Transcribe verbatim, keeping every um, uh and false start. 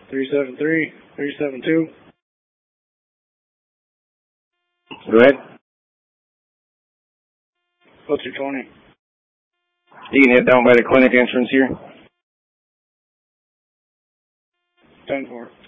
three seven three, three seven two. Go ahead. What's your twenty? You can head down by the clinic entrance here. ten four.